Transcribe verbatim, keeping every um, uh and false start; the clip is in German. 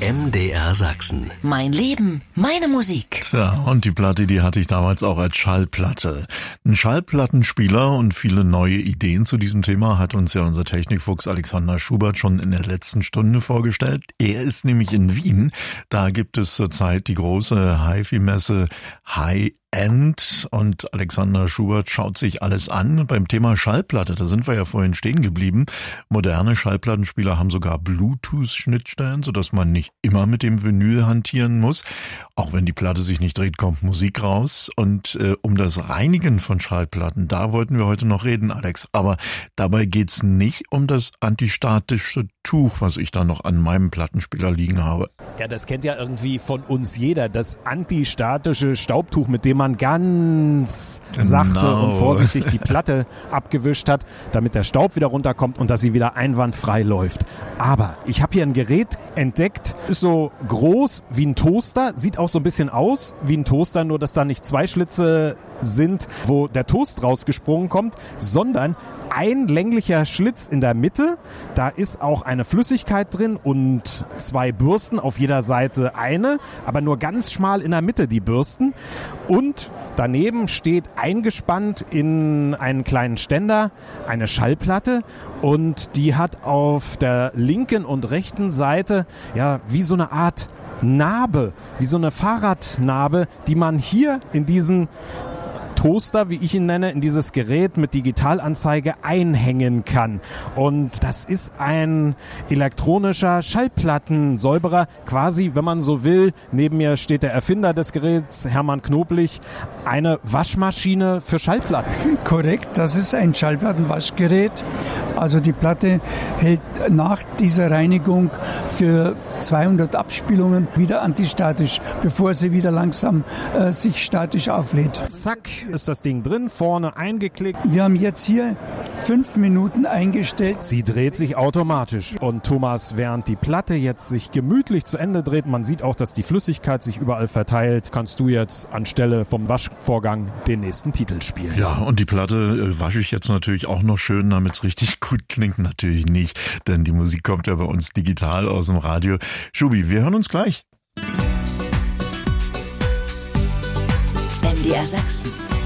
M D R Sachsen. Mein Leben, meine Musik. Tja, und die Platte, die hatte ich damals auch als Schallplatte. Ein Schallplattenspieler und viele neue Ideen zu diesem Thema hat uns ja unser Technikfuchs Alexander Schubert schon in der letzten Stunde vorgestellt. Er ist nämlich in Wien. Da gibt es zurzeit die große Hi-Fi-Messe High End und Alexander Schubert schaut sich alles an. Beim Thema Schallplatte, da sind wir ja vorhin stehen geblieben. Moderne Schallplattenspieler haben sogar Bluetooth-Schnittstellen, sodass man nicht immer mit dem Vinyl hantieren muss. Auch wenn die Platte sich nicht dreht, kommt Musik raus. Und äh, um das Reinigen von Schallplatten, da wollten wir heute noch reden, Alex. Aber dabei geht's nicht um das antistatische Tuch, was ich da noch an meinem Plattenspieler liegen habe. Ja, das kennt ja irgendwie von uns jeder. Das antistatische Staubtuch, mit dem man ganz genau. sachte und vorsichtig die Platte abgewischt hat, damit der Staub wieder runterkommt und dass sie wieder einwandfrei läuft. Aber ich habe hier ein Gerät entdeckt, ist so groß wie ein Toaster, sieht auch so ein bisschen aus wie ein Toaster, nur dass da nicht zwei Schlitze sind, wo der Toast rausgesprungen kommt, sondern ein länglicher Schlitz in der Mitte. Da ist auch eine Flüssigkeit drin und zwei Bürsten, auf jeder Seite eine, aber nur ganz schmal in der Mitte die Bürsten. Und daneben steht eingespannt in einen kleinen Ständer eine Schallplatte und die hat auf der linken und rechten Seite ja wie so eine Art Narbe, wie so eine Fahrradnarbe, die man hier in diesen Toaster, wie ich ihn nenne, in dieses Gerät mit Digitalanzeige einhängen kann. Und das ist ein elektronischer Schallplattensäuberer, quasi, wenn man so will. Neben mir steht der Erfinder des Geräts, Hermann Knoblich, eine Waschmaschine für Schallplatten. Korrekt, das ist ein Schallplattenwaschgerät. Also die Platte hält nach dieser Reinigung für zweihundert Abspielungen wieder antistatisch, bevor sie wieder langsam äh, sich statisch auflädt. Zack, ist das Ding drin, vorne eingeklickt. Wir haben jetzt hier fünf Minuten eingestellt. Sie dreht sich automatisch. Und Thomas, während die Platte jetzt sich gemütlich zu Ende dreht, man sieht auch, dass die Flüssigkeit sich überall verteilt, kannst du jetzt anstelle vom Waschvorgang den nächsten Titel spielen. Ja, und die Platte äh, wasche ich jetzt natürlich auch noch schön, damit es richtig gut klingt. Natürlich nicht, denn die Musik kommt ja bei uns digital aus dem Radio. Schubi, wir hören uns gleich. M D R Sachsen.